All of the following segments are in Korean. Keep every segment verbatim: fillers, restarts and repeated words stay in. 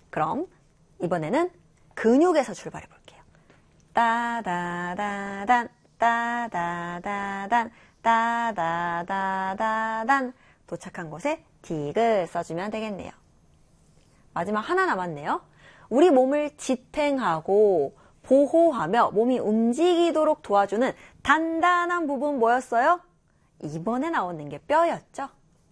그럼 이번에는 근육에서 출발해 볼게요. 따다다단, 따다다단, 따다다다단. 도착한 곳에 디귿 써주면 되겠네요. 마지막 하나 남았네요. 우리 몸을 지탱하고 보호하며 몸이 움직이도록 도와주는 단단한 부분 뭐였어요? 이번에 나오는 게 뼈였죠.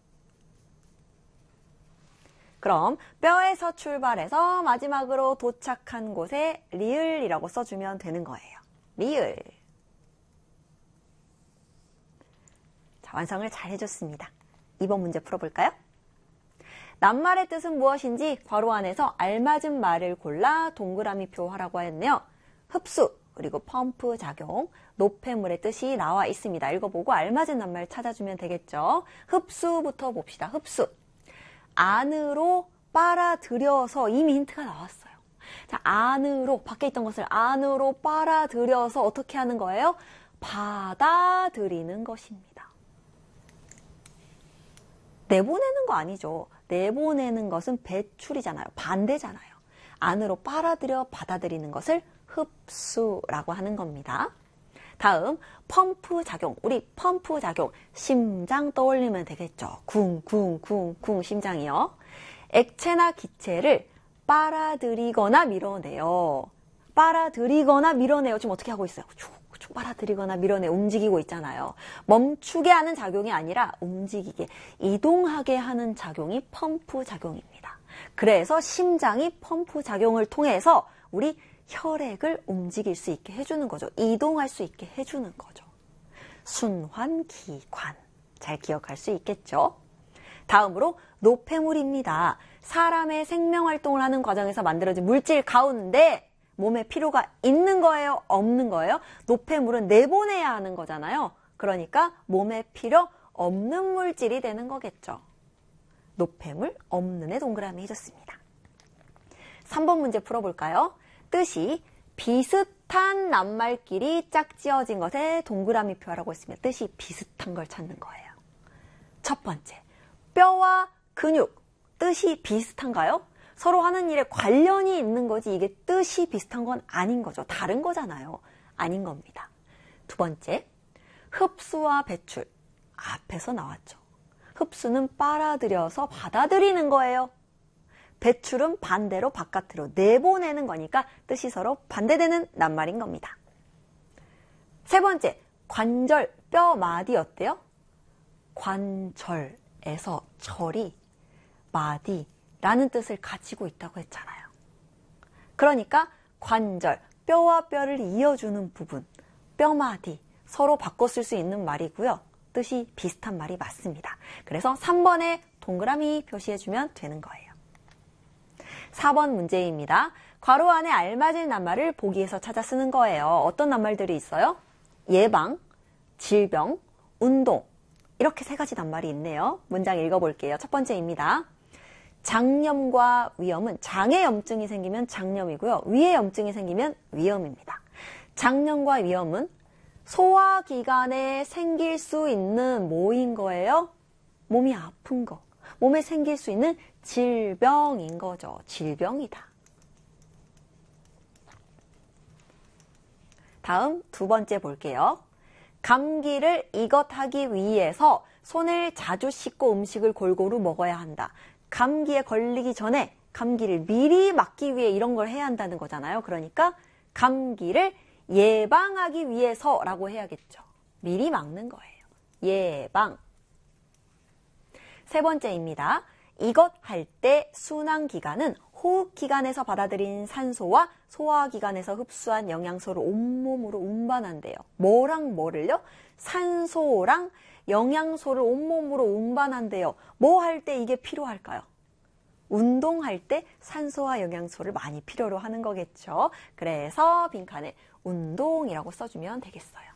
그럼 뼈에서 출발해서 마지막으로 도착한 곳에 리을이라고 써주면 되는 거예요. 리을. 자, 완성을 잘 해줬습니다. 이번 문제 풀어볼까요? 낱말의 뜻은 무엇인지 괄호 안에서 알맞은 말을 골라 동그라미표 하라고 하였네요. 흡수, 그리고 펌프 작용, 노폐물의 뜻이 나와 있습니다. 읽어보고 알맞은 낱말 찾아주면 되겠죠. 흡수부터 봅시다. 흡수. 안으로 빨아들여서 이미 힌트가 나왔어요. 자, 안으로, 밖에 있던 것을 안으로 빨아들여서 어떻게 하는 거예요? 받아들이는 것입니다. 내보내는 거 아니죠. 내보내는 것은 배출이잖아요. 반대잖아요. 안으로 빨아들여 받아들이는 것을 흡수라고 하는 겁니다. 다음 펌프 작용. 우리 펌프 작용 심장 떠올리면 되겠죠. 쿵쿵쿵쿵 심장이요. 액체나 기체를 빨아들이거나 밀어내요. 빨아들이거나 밀어내요. 지금 어떻게 하고 있어요? 쭉쭉 빨아들이거나 밀어내 움직이고 있잖아요. 멈추게 하는 작용이 아니라 움직이게 이동하게 하는 작용이 펌프 작용입니다. 그래서 심장이 펌프 작용을 통해서 우리 혈액을 움직일 수 있게 해주는 거죠. 이동할 수 있게 해주는 거죠. 순환기관. 잘 기억할 수 있겠죠? 다음으로 노폐물입니다. 사람의 생명활동을 하는 과정에서 만들어진 물질 가운데 몸에 필요가 있는 거예요? 없는 거예요? 노폐물은 내보내야 하는 거잖아요. 그러니까 몸에 필요 없는 물질이 되는 거겠죠. 노폐물 없는에 동그라미 해줬습니다. 삼 번 문제 풀어볼까요? 뜻이 비슷한 낱말끼리 짝지어진 것에 동그라미표 하라고 했습니다. 뜻이 비슷한 걸 찾는 거예요. 첫 번째, 뼈와 근육, 뜻이 비슷한가요? 서로 하는 일에 관련이 있는 거지 이게 뜻이 비슷한 건 아닌 거죠. 다른 거잖아요. 아닌 겁니다. 두 번째, 흡수와 배출. 앞에서 나왔죠. 흡수는 빨아들여서 받아들이는 거예요. 배출은 반대로 바깥으로 내보내는 거니까 뜻이 서로 반대되는 낱말인 겁니다. 세 번째, 관절, 뼈, 마디 어때요? 관절에서 절이 마디라는 뜻을 가지고 있다고 했잖아요. 그러니까 관절, 뼈와 뼈를 이어주는 부분, 뼈마디 서로 바꿔 쓸 수 있는 말이고요. 뜻이 비슷한 말이 맞습니다. 그래서 삼 번에 동그라미 표시해주면 되는 거예요. 사 번 문제입니다. 괄호 안에 알맞은 낱말을 보기에서 찾아 쓰는 거예요. 어떤 낱말들이 있어요? 예방, 질병, 운동. 이렇게 세 가지 낱말이 있네요. 문장 읽어볼게요. 첫 번째입니다. 장염과 위염은 장에 염증이 생기면 장염이고요. 위에 염증이 생기면 위염입니다. 장염과 위염은 소화기관에 생길 수 있는 뭐인 거예요? 몸이 아픈 거. 몸에 생길 수 있는 질병인 거죠. 질병이다. 다음 두 번째 볼게요. 감기를 이것하기 위해서 손을 자주 씻고 음식을 골고루 먹어야 한다. 감기에 걸리기 전에 감기를 미리 막기 위해 이런 걸 해야 한다는 거잖아요. 그러니까 감기를 예방하기 위해서라고 해야겠죠. 미리 막는 거예요. 예방. 세 번째입니다. 이것 할 때 순환기관은 호흡기관에서 받아들인 산소와 소화기관에서 흡수한 영양소를 온몸으로 운반한대요. 뭐랑 뭐를요? 산소랑 영양소를 온몸으로 운반한대요. 뭐 할 때 이게 필요할까요? 운동할 때 산소와 영양소를 많이 필요로 하는 거겠죠. 그래서 빈칸에 운동이라고 써주면 되겠어요.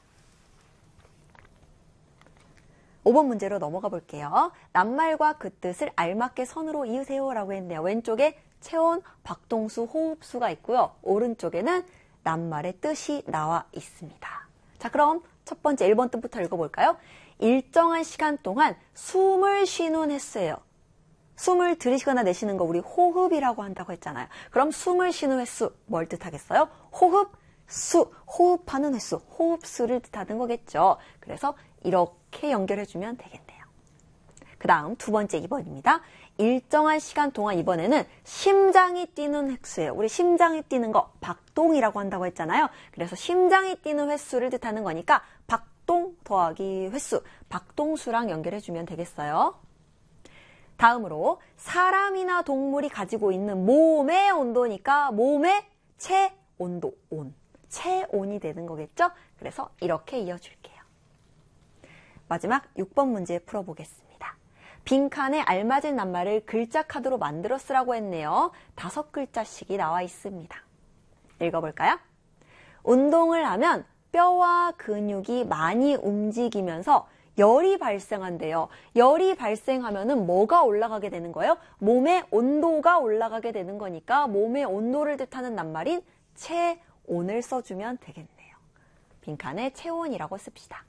오 번 문제로 넘어가 볼게요. 낱말과 그 뜻을 알맞게 선으로 이으세요 라고 했네요. 왼쪽에 체온, 박동수, 호흡수가 있고요. 오른쪽에는 낱말의 뜻이 나와 있습니다. 자, 그럼 첫 번째 일 번 뜻부터 읽어볼까요? 일정한 시간 동안 숨을 쉬는 횟수예요. 숨을 들이쉬거나 내쉬는 거 우리 호흡이라고 한다고 했잖아요. 그럼 숨을 쉬는 횟수 뭘 뜻하겠어요? 호흡, 수, 호흡하는 횟수, 호흡수를 뜻하는 거겠죠. 그래서 이렇게 연결해주면 되겠네요. 그 다음 두 번째 이 번입니다. 일정한 시간 동안 이번에는 심장이 뛰는 횟수예요. 우리 심장이 뛰는 거 박동이라고 한다고 했잖아요. 그래서 심장이 뛰는 횟수를 뜻하는 거니까 박동 더하기 횟수, 박동수랑 연결해주면 되겠어요. 다음으로 사람이나 동물이 가지고 있는 몸의 온도니까 몸의 체온도, 온, 체온이 되는 거겠죠? 그래서 이렇게 이어줄게요. 마지막 육 번 문제 풀어보겠습니다. 빈칸에 알맞은 낱말을 글자 카드로 만들어 쓰라고 했네요. 다섯 글자씩이 나와 있습니다. 읽어볼까요? 운동을 하면 뼈와 근육이 많이 움직이면서 열이 발생한대요. 열이 발생하면은 뭐가 올라가게 되는 거예요? 몸의 온도가 올라가게 되는 거니까 몸의 온도를 뜻하는 낱말인 체온을 써주면 되겠네요. 빈칸에 체온이라고 씁시다.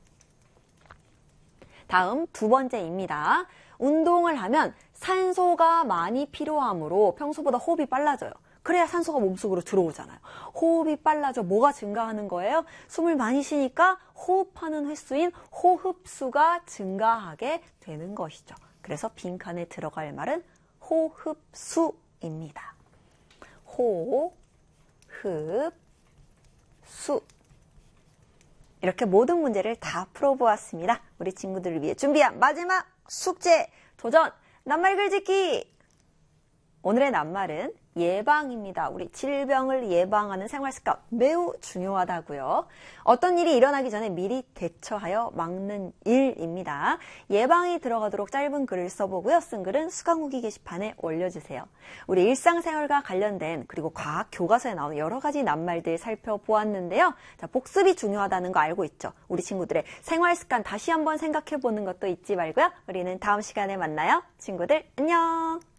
다음 두 번째입니다. 운동을 하면 산소가 많이 필요하므로 평소보다 호흡이 빨라져요. 그래야 산소가 몸속으로 들어오잖아요. 호흡이 빨라져 뭐가 증가하는 거예요? 숨을 많이 쉬니까 호흡하는 횟수인 호흡수가 증가하게 되는 것이죠. 그래서 빈칸에 들어갈 말은 호흡수입니다. 호, 흡, 수. 이렇게 모든 문제를 다 풀어보았습니다. 우리 친구들을 위해 준비한 마지막 숙제 도전! 낱말 글짓기! 오늘의 낱말은 예방입니다. 우리 질병을 예방하는 생활습관 매우 중요하다고요. 어떤 일이 일어나기 전에 미리 대처하여 막는 일입니다. 예방이 들어가도록 짧은 글을 써보고요. 쓴 글은 수강후기 게시판에 올려주세요. 우리 일상생활과 관련된 그리고 과학 교과서에 나오는 여러 가지 낱말들 살펴보았는데요. 자, 복습이 중요하다는 거 알고 있죠? 우리 친구들의 생활습관 다시 한번 생각해보는 것도 잊지 말고요. 우리는 다음 시간에 만나요. 친구들 안녕!